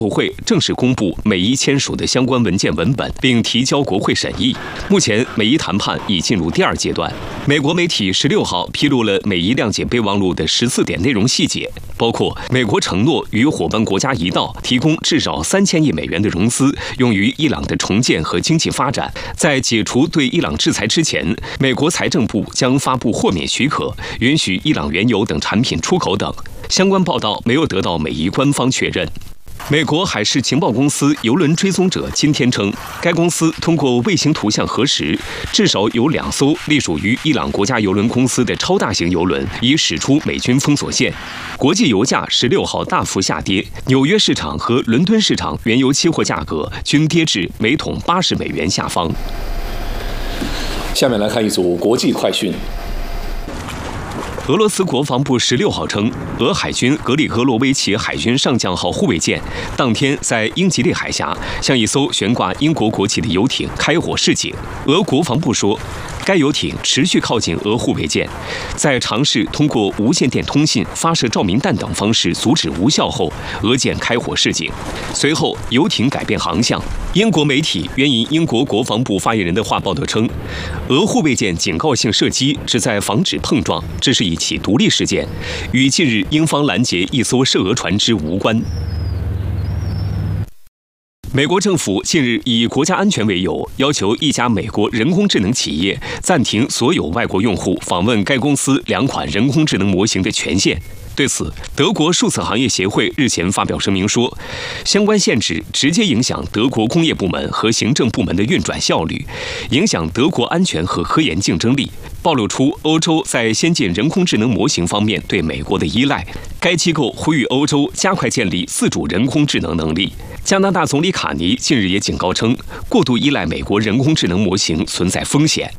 国会正式公布美伊签署的相关文件文本，并提交国会审议。目前，美伊谈判已进入第2阶段。美国媒体16号披露了美伊谅解备忘录的14点内容细节，包括美国承诺与伙伴国家一道提供至少3000亿美元的融资，用于伊朗的重建和经济发展。在解除对伊朗制裁之前，美国财政部将发布豁免许可，允许伊朗原油等产品出口等。相关报道没有得到美伊官方确认。美国海事情报公司邮轮追踪者今天称，该公司通过卫星图像核实，至少有2艘隶属于伊朗国家邮轮公司的超大型邮轮已驶出美军封锁线。国际油价16号大幅下跌，纽约市场和伦敦市场原油期货价格均跌至每桶80美元下方。 下面来看一组国际快讯。 俄罗斯国防部16号称，俄海军格里戈洛维奇海军上将号护卫舰当天在英吉利海峡向一艘悬挂英国国旗的游艇开火示警。俄国防部说，该游艇持续靠近俄护卫舰，在尝试通过无线电通信、发射照明弹等方式阻止无效后，俄舰开火示警。随后，游艇改变航向。英国媒体援引英国国防部发言人的话报道称，俄护卫舰警告性射击旨在防止碰撞，这是一起独立事件，与近日英方拦截一艘涉俄船只无关。美国政府近日以国家安全为由，要求一家美国人工智能企业暂停所有外国用户访问该公司2款人工智能模型的权限。对此，德国数字行业协会日前发表声明说，相关限制直接影响德国工业部门和行政部门的运转效率，影响德国安全和科研竞争力，暴露出欧洲在先进人工智能模型方面对美国的依赖。该机构呼吁欧洲加快建立自主人工智能能力。加拿大总理卡尼近日也警告称，过度依赖美国人工智能模型存在风险。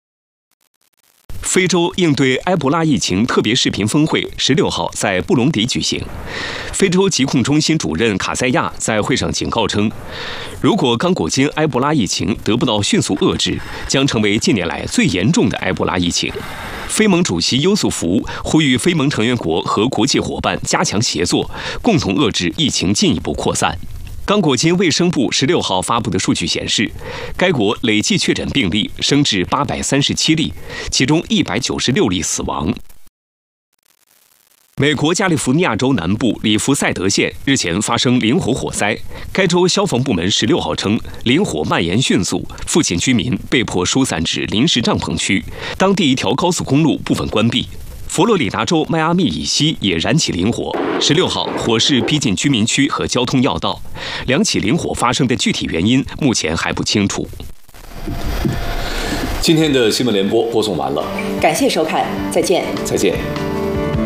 非洲应对埃博拉疫情特别视频峰会16号在布隆迪举行。非洲疾控中心主任卡塞亚在会上警告称，如果刚果金埃博拉疫情得不到迅速遏制，将成为近年来最严重的埃博拉疫情。非盟主席优素福呼吁非盟成员国和国际伙伴加强协作，共同遏制疫情进一步扩散。刚果金卫生部16号发布的数据显示，该国累计确诊病例升至837例，其中196例死亡。美国加利福尼亚州南部里弗赛德县日前发生林火火灾，该州消防部门16号称，林火蔓延迅速，附近居民被迫疏散至临时帐篷区，当地一条高速公路部分关闭。佛罗里达州迈阿密以西也燃起林火，16号火势逼近居民区和交通要道，2起林火发生的具体原因目前还不清楚。 今天的新闻联播播送完了， 感谢收看，再见。 再见。